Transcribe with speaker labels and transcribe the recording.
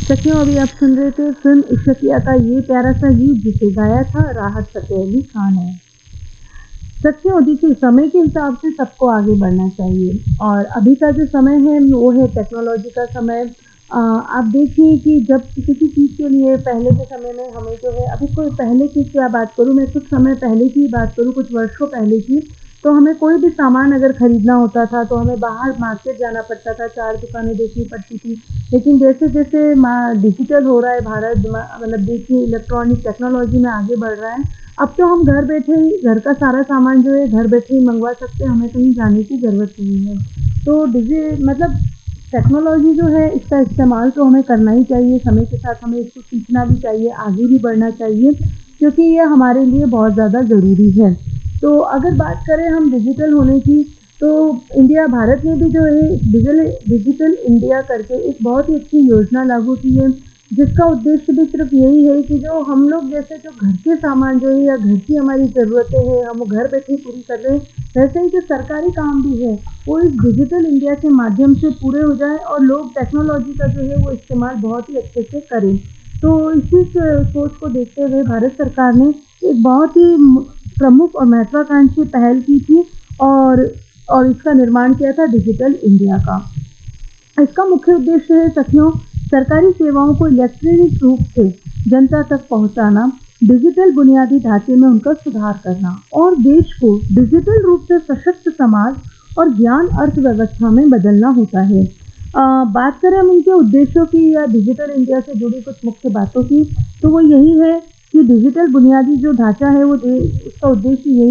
Speaker 1: सखियों, अभी आप सुन रहे थे फिल्म इश्किया का ये प्यारा सा गीत जिसे गाया था राहत फ़तेह अली खान ने। सखियों, देखिए समय के हिसाब से सबको आगे बढ़ना चाहिए और अभी का जो समय है वो है टेक्नोलॉजी का समय। आप देखिए कि जब किसी चीज़ के लिए पहले के समय में हमें जो है अभी कोई पहले की क्या बात करूँ मैं कुछ समय पहले की बात करूँ कुछ वर्षों पहले की, तो हमें कोई भी सामान अगर खरीदना होता था तो हमें बाहर मार्केट जाना पड़ता था, 4 दुकानें देखनी पड़ती थी। लेकिन जैसे-जैसे डिजिटल हो रहा है भारत मतलब देखिए इलेक्ट्रॉनिक टेक्नोलॉजी में आगे बढ़ रहा है, अब तो हम घर बैठे ही घर का सारा सामान जो है घर बैठे ही मँगवा सकते हैं, हमें कहीं जाने की ज़रूरत नहीं है। तो मतलब टेक्नोलॉजी जो है इसका इस्तेमाल तो हमें करना ही चाहिए, समय के साथ हमें इसको सीखना भी चाहिए, आगे भी बढ़ना चाहिए क्योंकि ये हमारे लिए बहुत ज़्यादा ज़रूरी है। तो अगर बात करें हम डिजिटल होने की, तो भारत ने भी जो है डिजिटल इंडिया करके एक बहुत ही अच्छी योजना लागू की है, जिसका उद्देश्य भी सिर्फ़ यही है कि जो हम लोग जैसे जो घर के सामान जो है या घर की हमारी ज़रूरतें हैं, हम वो घर बैठे पूरी कर रहे हैं, वैसे ही जो सरकारी काम भी है, वो इस डिजिटल इंडिया के माध्यम से पूरे हो जाएँ और लोग टेक्नोलॉजी का जो है वो इस्तेमाल बहुत ही अच्छे से करें। तो इसी सोच को देखते हुए भारत सरकार ने एक बहुत ही प्रमुख और महत्वाकांक्षी पहल की थी और इसका निर्माण किया था डिजिटल इंडिया का। इसका मुख्य उद्देश्य है सखियों, सरकारी सेवाओं को इलेक्ट्रॉनिक रूप से जनता तक पहुंचाना, डिजिटल बुनियादी ढांचे में उनका सुधार करना और देश को डिजिटल रूप से सशक्त समाज और ज्ञान अर्थव्यवस्था में बदलना होता है। बात करें हम इनके उद्देश्यों की या डिजिटल इंडिया से जुड़ी कुछ मुख्य बातों की, तो वो यही है कि डिजिटल बुनियादी जो ढांचा है वो उसका उद्देश्य यही